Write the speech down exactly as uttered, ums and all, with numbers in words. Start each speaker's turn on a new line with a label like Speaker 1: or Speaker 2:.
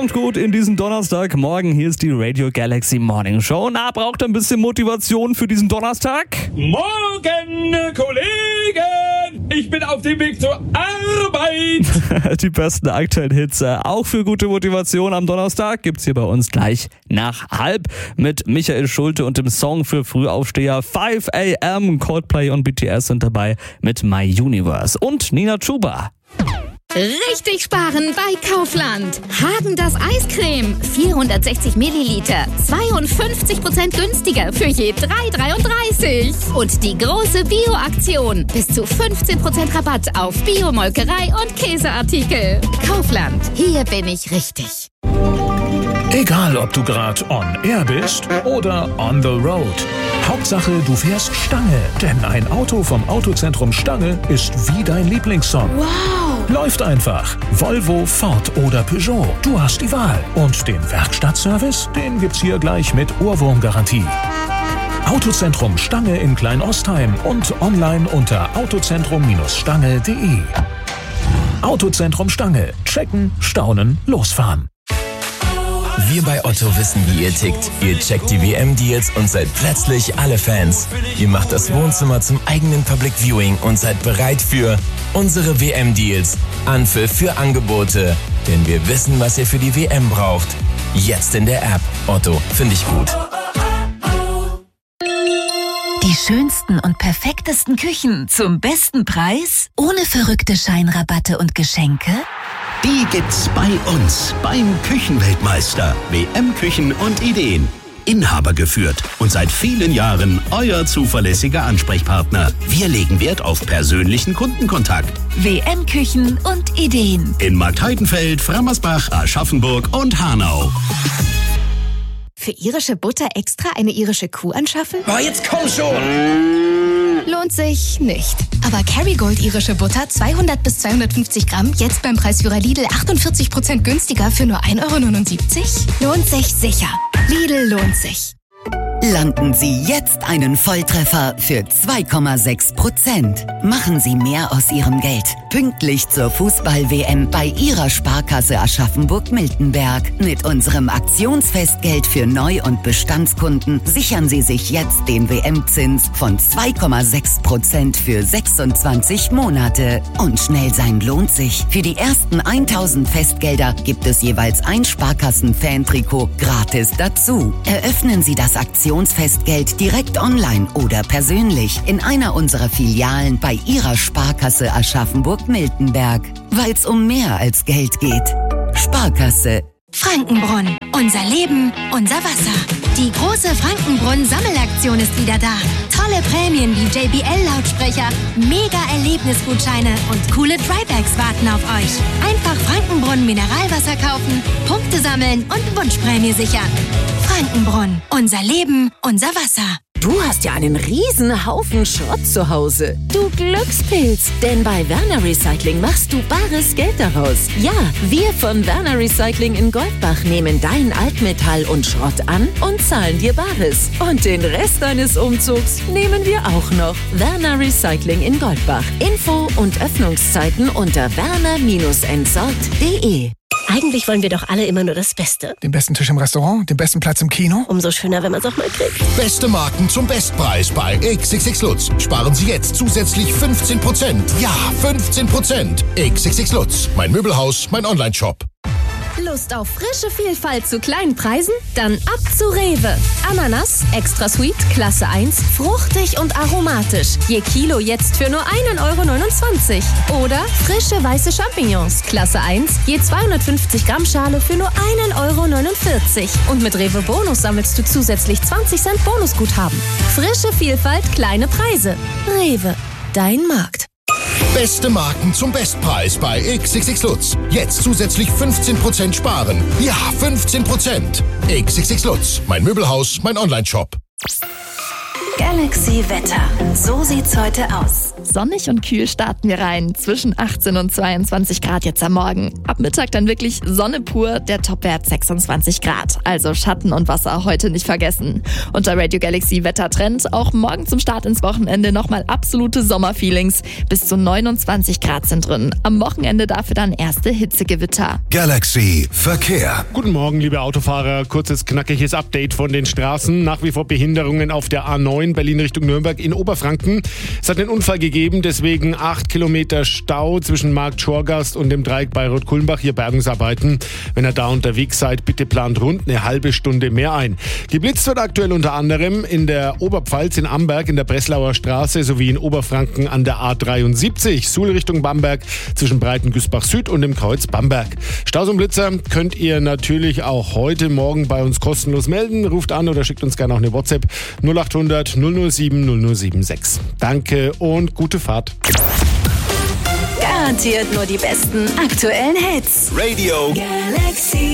Speaker 1: Kommt gut in diesen Donnerstagmorgen. Hier ist die Radio Galaxy Morning Show. Na, braucht ein bisschen Motivation für diesen Donnerstag?
Speaker 2: Morgen, Kollegen! Ich bin auf dem Weg zur Arbeit!
Speaker 1: Die besten aktuellen Hits, äh, auch für gute Motivation am Donnerstag, gibt's hier bei uns gleich nach halb mit Michael Schulte und dem Song für Frühaufsteher five a m. Coldplay und B T S sind dabei mit My Universe und Nina Chuba.
Speaker 3: Richtig sparen bei Kaufland. Häagen-Dazs Eiscreme, vierhundertsechzig Milliliter, zweiundfünfzig Prozent günstiger für je drei Euro dreiunddreißig. Und die große Bio-Aktion, bis zu fünfzehn Prozent Rabatt auf Bio-Molkerei und Käseartikel. Kaufland, hier bin ich richtig.
Speaker 4: Egal, ob du gerade on air bist oder on the road. Hauptsache, du fährst Stange. Denn ein Auto vom Autozentrum Stange ist wie dein Lieblingssong.
Speaker 3: Wow!
Speaker 4: Läuft einfach. Volvo, Ford oder Peugeot. Du hast die Wahl. Und den Werkstattservice, den gibt's hier gleich mit Ohrwurmgarantie. Autozentrum Stange in Kleinostheim und online unter autozentrum Stange punkt de. Autozentrum Stange. Checken, staunen, losfahren.
Speaker 5: Wir bei Otto wissen, wie ihr tickt. Ihr checkt die W M-Deals und seid plötzlich alle Fans. Ihr macht das Wohnzimmer zum eigenen Public Viewing und seid bereit für unsere W M-Deals. Anpfiff für Angebote. Denn wir wissen, was ihr für die W M braucht. Jetzt in der App. Otto, finde ich gut.
Speaker 6: Die schönsten und perfektesten Küchen zum besten Preis? Ohne verrückte Scheinrabatte und Geschenke?
Speaker 7: Die gibt's bei uns, beim Küchenweltmeister. W M-Küchen und Ideen. Inhaber geführt und seit vielen Jahren euer zuverlässiger Ansprechpartner. Wir legen Wert auf persönlichen Kundenkontakt.
Speaker 6: W M-Küchen und Ideen.
Speaker 7: In Marktheidenfeld, Frammersbach, Aschaffenburg und Hanau.
Speaker 3: Für irische Butter extra eine irische Kuh anschaffen?
Speaker 2: Oh, jetzt komm schon!
Speaker 3: Lohnt sich nicht. Aber Kerrygold irische Butter zweihundert bis zweihundertfünfzig Gramm, jetzt beim Preisführer Lidl achtundvierzig Prozent günstiger für nur ein Euro neunundsiebzig? Lohnt sich sicher. Lidl lohnt sich.
Speaker 6: Landen Sie jetzt einen Volltreffer für zwei Komma sechs Prozent. Machen Sie mehr aus Ihrem Geld. Pünktlich zur Fußball-W M bei Ihrer Sparkasse Aschaffenburg-Miltenberg. Mit unserem Aktionsfestgeld für Neu- und Bestandskunden sichern Sie sich jetzt den W M-Zins von zwei Komma sechs Prozent für sechsundzwanzig Monate. Und schnell sein lohnt sich. Für die ersten tausend Festgelder gibt es jeweils ein Sparkassen-Fan-Trikot gratis dazu. Eröffnen Sie das Aktionsfestgeld Festgeld direkt online oder persönlich in einer unserer Filialen bei Ihrer Sparkasse Aschaffenburg-Miltenberg. Weil's um mehr als Geld geht. Sparkasse.
Speaker 3: Frankenbrunn. Unser Leben, unser Wasser. Die große Frankenbrunn-Sammelaktion ist wieder da. Tolle Prämien wie J B L-Lautsprecher, Mega-Erlebnisgutscheine und coole Drybags warten auf euch. Einfach Frankenbrunn Mineralwasser kaufen, Punkte sammeln und Wunschprämie sichern. Frankenbrunn. Unser Leben, unser Wasser.
Speaker 8: Du hast ja einen riesen Haufen Schrott zu Hause. Du Glückspilz, denn bei Werner Recycling machst du bares Geld daraus. Ja, wir von Werner Recycling in Goldbach nehmen dein Altmetall und Schrott an und zahlen dir Bares. Und den Rest deines Umzugs nehmen wir auch noch. Werner Recycling in Goldbach. Info und Öffnungszeiten unter werner entsorgt punkt de.
Speaker 9: Eigentlich wollen wir doch alle immer nur das Beste.
Speaker 10: Den besten Tisch im Restaurant, den besten Platz im Kino.
Speaker 9: Umso schöner, wenn man es auch mal kriegt.
Speaker 11: Beste Marken zum Bestpreis bei X X X Lutz. Sparen Sie jetzt zusätzlich fünfzehn Prozent. Ja, fünfzehn Prozent. X X X Lutz. Mein Möbelhaus, mein Online-Shop.
Speaker 12: Lust auf frische Vielfalt zu kleinen Preisen? Dann ab zu Rewe. Ananas, extra sweet, Klasse eins, fruchtig und aromatisch. Je Kilo jetzt für nur ein Euro neunundzwanzig. Oder frische weiße Champignons, Klasse eins, je zweihundertfünfzig Gramm Schale für nur ein Euro neunundvierzig. Und mit Rewe Bonus sammelst du zusätzlich zwanzig Cent Bonusguthaben. Frische Vielfalt, kleine Preise. Rewe, dein Markt.
Speaker 11: Beste Marken zum Bestpreis bei X X X Lutz. Jetzt zusätzlich fünfzehn Prozent sparen. Ja, fünfzehn Prozent. X X X Lutz. Mein Möbelhaus, mein Online-Shop.
Speaker 6: Galaxy Wetter. So sieht's heute aus.
Speaker 13: sonnig und kühl starten wir rein. Zwischen achtzehn und zweiundzwanzig Grad jetzt am Morgen. Ab Mittag dann wirklich Sonne pur, der Topwert sechsundzwanzig Grad. Also Schatten und Wasser heute nicht vergessen. Unter Radio Galaxy Wettertrend auch morgen zum Start ins Wochenende nochmal absolute Sommerfeelings. Bis zu neunundzwanzig Grad sind drin. Am Wochenende dafür dann erste Hitzegewitter.
Speaker 7: Galaxy Verkehr.
Speaker 14: Guten Morgen, liebe Autofahrer. Kurzes, knackiges Update von den Straßen. Nach wie vor Behinderungen auf der A neun Berlin Richtung Nürnberg in Oberfranken. Es hat einen Unfall gegeben, deswegen acht Kilometer Stau zwischen Markt Schorgast und dem Dreieck Bayreuth-Kulmbach. Hier Bergungsarbeiten. Wenn ihr da unterwegs seid, bitte plant rund eine halbe Stunde mehr ein. Geblitzt wird aktuell unter anderem in der Oberpfalz in Amberg in der Breslauer Straße sowie in Oberfranken an der A dreiundsiebzig. Suhl Richtung Bamberg zwischen Breitengüßbach Süd und dem Kreuz Bamberg. Staus und Blitzer könnt ihr natürlich auch heute Morgen bei uns kostenlos melden. Ruft an oder schickt uns gerne auch eine WhatsApp null acht hundert null null sieben null null sieben sechs. Danke und gute Fahrt.
Speaker 8: Garantiert nur die besten aktuellen Hits.
Speaker 7: Radio
Speaker 8: Galaxy.